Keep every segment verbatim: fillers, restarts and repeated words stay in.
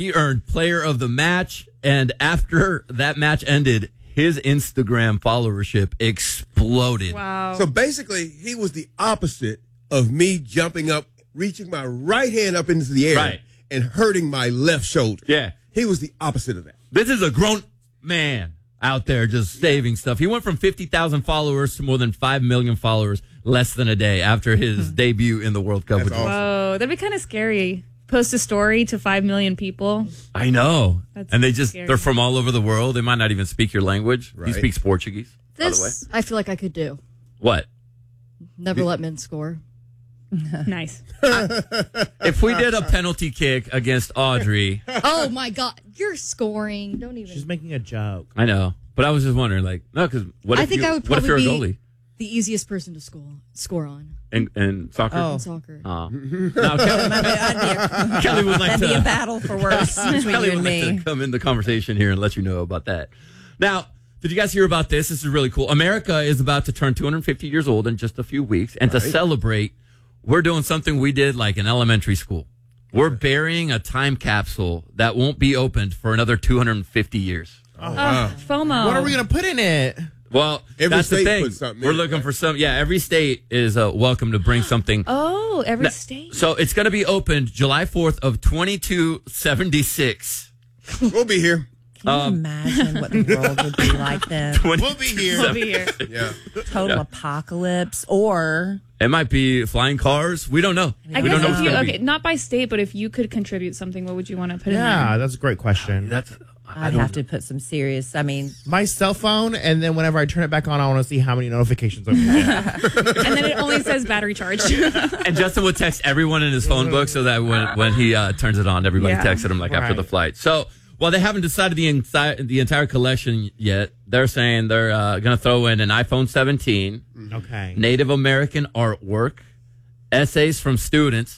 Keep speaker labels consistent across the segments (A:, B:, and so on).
A: He earned player of the match, and after that match ended, his Instagram followership exploded.
B: Wow.
C: So basically, he was the opposite of me jumping up, reaching my right hand up into the air,
A: Right.
C: and hurting my left shoulder.
A: Yeah.
C: He was the opposite of that.
A: This is a grown man out there just saving stuff. He went from fifty thousand followers to more than five million followers less than a day after his debut in the World Cup.
C: That's
A: which was-
C: awesome.
B: Whoa, that'd be kind of scary. Post a story to five million people.
A: I know.
B: That's
A: and they just,
B: scary.
A: they're from all over the world. They might not even speak your language.
C: Right.
A: He speaks Portuguese, by the way.
D: This, I feel like I could do.
A: What?
D: Never let men score.
B: Nice.
A: If we did a penalty kick against Audrey,
D: Oh, my God. You're scoring. Don't even.
E: She's making a joke.
A: I know. But I was just wondering, like, no, because what
D: I
A: if,
D: think
A: you,
D: I would
A: what if you're a
D: probably
A: goalie
D: be the easiest person to score, score on
A: in, in soccer?
F: Oh.
D: in soccer.
A: Uh, no, Kelly,
F: That'd be,
A: Kelly would like
F: that'd be a
A: to.
F: battle for words between
A: Kelly
F: you
A: would
F: and
A: like
F: me.
A: to come in the conversation here and let you know about that. Now, did you guys hear about this? This is really cool. America is about to turn two hundred fifty years old in just a few weeks, and
C: Right.
A: to celebrate, we're doing something we did like in elementary school. We're burying a time capsule that won't be opened for another two hundred fifty years.
C: Oh, wow.
B: FOMO.
E: What are we going to put in it?
A: Well,
C: Every
A: that's the
C: state
A: thing.
C: puts something
A: We're
C: in,
A: looking
C: right?
A: for some. Yeah, every state is uh, welcome to bring something.
B: Oh, every
A: Now,
B: state.
A: So it's going to be opened July fourth of twenty-two seventy-six.
C: We'll be here.
F: Can you
A: Um,
F: imagine what the world would be like then?
E: We'll be here.
B: We'll be here.
C: Yeah.
F: Total
A: Yeah.
F: apocalypse, or
A: It might be flying cars. We don't know.
B: I
A: we
B: guess
A: don't know
B: if
A: what's
B: you,
A: gonna
B: okay,
A: be.
B: not by state, but if you could contribute something, what would you want to put
E: Yeah,
B: in there?
E: that's a great question.
A: That's. I
F: I'd
A: don't
F: have to put some serious. I mean,
E: My cell phone, and then whenever I turn it back on, I want to see how many notifications I get.
B: And then it only says battery charged.
A: And Justin would text everyone in his phone book so that when, when he uh, turns it on, everybody
B: Yeah.
A: texted him like after
E: Right.
A: the flight. So while they haven't decided the entire the entire collection yet, they're saying they're uh, going to throw in an iPhone seventeen,
E: Okay.
A: Native American artwork, essays from students,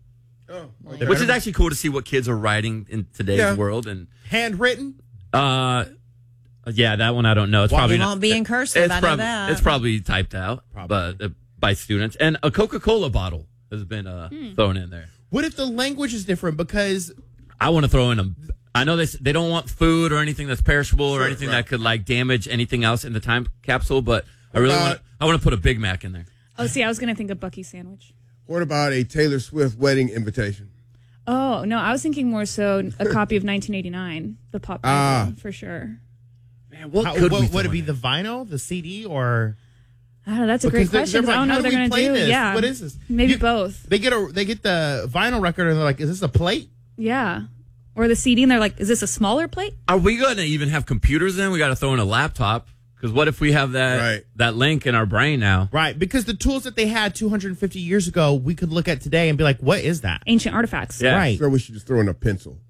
C: Oh,
A: which is actually cool to see what kids are writing in today's
C: Yeah.
A: world. And
E: Handwritten?
A: uh, yeah, that one I don't know. It's
E: Well,
A: probably
F: it
A: not-
F: won't be in cursive.
A: It's
F: I know
A: probably
F: that.
A: it's probably typed out,
E: Probably.
A: but uh, by students, and a Coca-Cola bottle has been uh, thrown in there.
E: What if the language is different? Because
A: I want to throw in a. I know they s- they don't want food or anything that's perishable or
C: Sure,
A: anything
C: right.
A: that could like damage anything else in the time capsule, but I really
C: about-
A: want. I want to put a Big Mac in there.
B: Oh, see, I was going to think of Bucky sandwich.
C: What about a Taylor Swift wedding invitation?
B: Oh, no, I was thinking more so a copy of nineteen eighty-nine, the pop
C: Ah.
B: album, for sure.
A: Man, what
E: how,
A: could
E: what,
A: we
E: would
A: throw
E: it be?
A: in
E: The vinyl, the C D, or
B: I don't know, that's a great
E: Because they're-
B: question.
E: they're
B: 'Cause I don't
E: like,
B: know
E: how
B: what they're
E: do
B: going
E: we
B: to
E: play
B: do.
E: this?
B: Yeah.
E: What is this?
B: Maybe
E: You-
B: both.
E: they get a they get the vinyl record and they're like, "Is this a plate?"
B: Yeah. Or the C D, and they're like, is this a smaller plate?
A: Are we going to even have computers in? We got to throw in a laptop because what if we have that
C: Right.
A: that link in our brain now?
E: Right, because the tools that they had two hundred fifty years ago, we could look at today and be like, "What is that?"
B: Ancient artifacts.
A: Yeah.
E: Right.
C: So we should just throw in a pencil.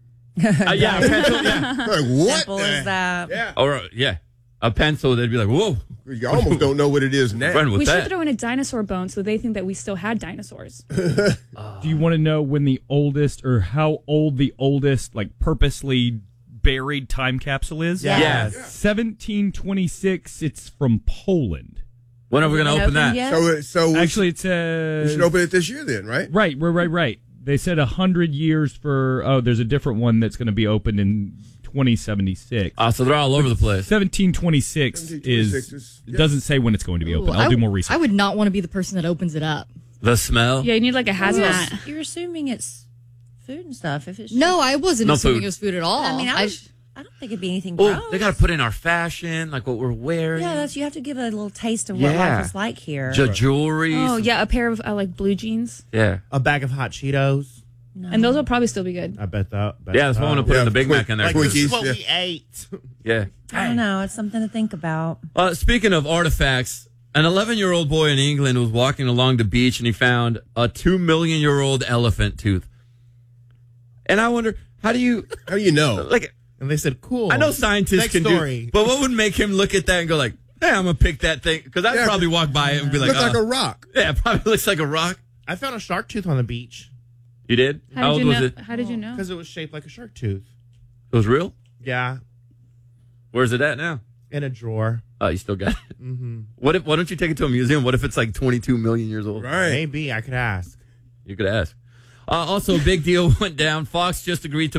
A: Uh, yeah, a pencil, yeah,
C: Like, what?
F: simple
C: the-
F: as that.
C: Yeah.
A: or uh, yeah, a pencil. They'd be like, "Whoa,
C: You almost don't know what it is now.
A: run with
B: We should
A: that."
B: throw in a dinosaur bone so they think that we still had dinosaurs.
G: Do you want to know when the oldest or how old the oldest, like purposely buried time capsule is?
E: Yeah.
A: Yes.
G: seventeen twenty-six. It's from Poland.
A: When are we going to
F: Is it
A: open
F: open
A: that?
F: yet?
C: So, it- so we,
G: Actually, it
C: we
G: says
C: should open it this year then, right?
G: right, right, right, right. They said a hundred years for. Oh, there's a different one that's going to be opened in twenty seventy-six.
A: Uh, so they're all over the place.
G: seventeen twenty-six
C: seventeen twenty-six
G: is.
C: is-
G: It
C: yeah.
G: doesn't say when it's going to be open.
D: Ooh,
G: I'll
D: I
G: do
D: w-
G: more research.
D: I would not want to be the person that opens it up.
A: The smell.
B: Yeah, you need like a
F: You're,
B: hazmat.
F: you're assuming it's food and stuff. If it's
D: No, I wasn't
A: No
D: assuming
A: food.
D: it was food at all.
F: I mean, I,
D: I
F: was, I don't think it'd be anything
A: Oh,
F: gross.
A: they got to put in our fashion, like what we're wearing.
F: Yeah, that's you have to give a little taste of what
A: Yeah.
F: life is like here.
A: J- jewelry.
B: Oh, yeah, a pair of uh, like blue jeans.
A: yeah.
E: A bag of hot Cheetos.
B: And those will probably still be good.
E: I bet that. Bet
A: Yeah, that's what I want to put
C: Yeah,
A: in the Big
C: quick-
A: Mac in there.
E: Like, this is
C: Twinkies,
E: what
C: yeah.
E: we ate.
A: Yeah.
F: I don't know. It's something to think about.
A: Uh, speaking of artifacts, an eleven-year-old boy in England was walking along the beach and he found a two million year old elephant tooth. And I wonder, how do you
C: How do you know?
A: like?
E: And they said, "Cool."
A: I know scientists
E: Next
A: can
E: story.
A: do, but what would make him look at that and go like, "Hey, I'm gonna pick that thing"? Because I'd
C: Yeah,
A: probably walk by it and be like,
C: Looks like
A: "Oh,
C: a rock.
A: yeah, it probably looks like a rock."
E: I found a shark tooth on the beach
A: You did?
B: How,
A: How
B: did
A: old
B: you
A: was
B: know?
A: it?
B: How did you know?
E: because it was shaped like a shark tooth.
A: It was real.
E: Yeah,
A: Where's it at now?
E: in a drawer.
A: Oh, you still got it. Mm-hmm. What if? Why don't you take it to a museum? What if it's like twenty-two million years old?
C: Right.
E: Maybe I could ask.
A: You could ask. Uh, also, a big deal went down. Fox just agreed to